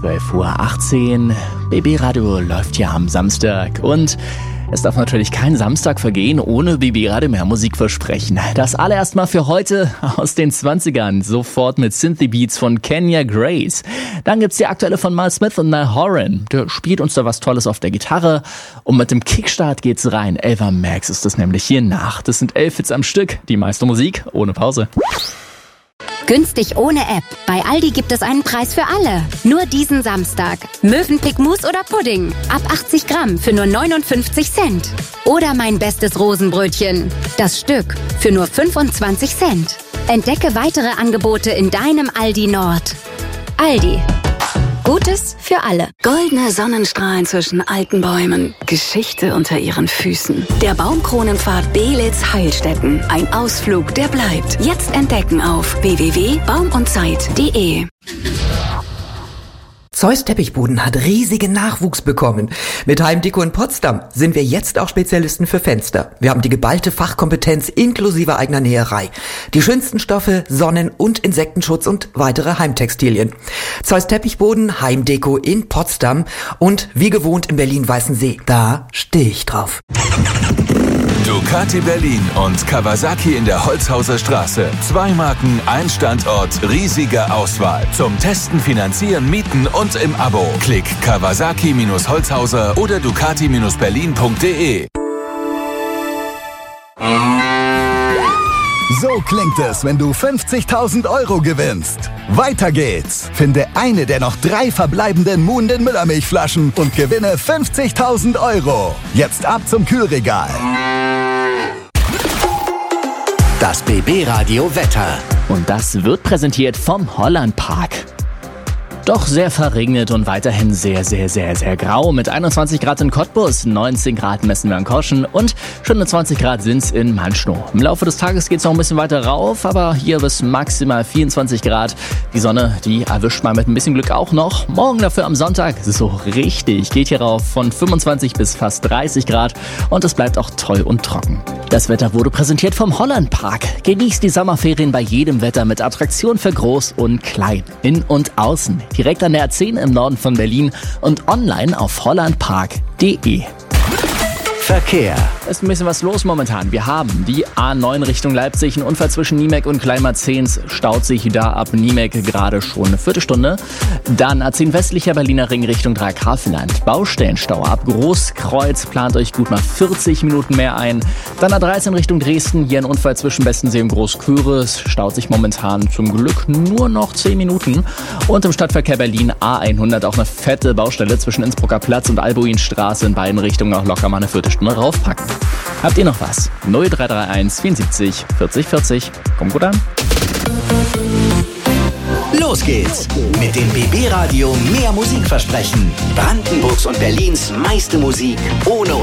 12:18 Uhr. BB Radio läuft ja am Samstag und es darf natürlich kein Samstag vergehen ohne BB Radio mehr Musikversprechen. Das allererst mal für heute aus den 20ern, sofort mit Synthy Beats von Kenya Grace. Dann gibt's die aktuelle von Miles Smith und Niall Horan. Der spielt uns da was Tolles auf der Gitarre. Und mit dem Kickstart geht's rein. Ava Max ist das nämlich hier nach. Das sind 11 Hits am Stück. Die meiste Musik ohne Pause. Günstig ohne App. Bei Aldi gibt es einen Preis für alle. Nur diesen Samstag. Mövenpick Mousse oder Pudding. Ab 80 Gramm für nur 59 Cent. Oder mein bestes Rosenbrötchen. Das Stück für nur 25 Cent. Entdecke weitere Angebote in deinem Aldi Nord. Aldi. Gutes für alle. Goldene Sonnenstrahlen zwischen alten Bäumen. Geschichte unter ihren Füßen. Der Baumkronenpfad Belitz-Heilstätten. Ein Ausflug, der bleibt. Jetzt entdecken auf www.baumundzeit.de. Zeus Teppichboden hat riesigen Nachwuchs bekommen. Mit Heimdeko in Potsdam sind wir jetzt auch Spezialisten für Fenster. Wir haben die geballte Fachkompetenz inklusive eigener Näherei. Die schönsten Stoffe, Sonnen- und Insektenschutz und weitere Heimtextilien. Zeus Teppichboden, Heimdeko in Potsdam und wie gewohnt in Berlin-Weißensee. Da stehe ich drauf. Ducati Berlin und Kawasaki in der Holzhauser Straße. 2 Marken, ein Standort, riesige Auswahl. Zum Testen, Finanzieren, Mieten und im Abo. Klick Kawasaki-Holzhauser oder Ducati-Berlin.de. So klingt es, wenn du 50.000 Euro gewinnst. Weiter geht's. Finde eine der noch 3 verbleibenden Muhnden Müllermilchflaschen und gewinne 50.000 Euro. Jetzt ab zum Kühlregal. Das BB Radio Wetter. Und das wird präsentiert vom Holland Park. Doch sehr verregnet und weiterhin sehr grau. Mit 21 Grad in Cottbus, 19 Grad messen wir in Koschen und schon 20 Grad sind's in Manschnow. Im Laufe des Tages geht's noch ein bisschen weiter rauf, aber hier bis maximal 24 Grad. Die Sonne, die erwischt man mit ein bisschen Glück auch noch. Morgen dafür am Sonntag so richtig. Geht hier rauf von 25 bis fast 30 Grad und es bleibt auch toll und trocken. Das Wetter wurde präsentiert vom Holland Park. Genießt die Sommerferien bei jedem Wetter mit Attraktionen für Groß und Klein. In und außen. Direkt an der A10 im Norden von Berlin und online auf hollandpark.de. Verkehr. Ist ein bisschen was los momentan. Wir haben die A9 Richtung Leipzig, ein Unfall zwischen Niemek und Kleinmarzehns, staut sich da ab Niemek gerade schon eine Viertelstunde. Dann A10 westlicher Berliner Ring Richtung Dreigrafenland, Baustellenstau ab Großkreuz, plant euch gut mal 40 Minuten mehr ein. Dann A13 Richtung Dresden, hier ein Unfall zwischen Bestensee und Großküres, staut sich momentan zum Glück nur noch 10 Minuten. Und im Stadtverkehr Berlin A100 auch eine fette Baustelle zwischen Innsbrucker Platz und Albuinstraße, in beiden Richtungen auch locker mal eine Viertelstunde raufpacken. Habt ihr noch was? 0331 74 40 40. Kommt gut an. Los geht's mit dem BB Radio mehr Musikversprechen. Brandenburgs und Berlins meiste Musik ohne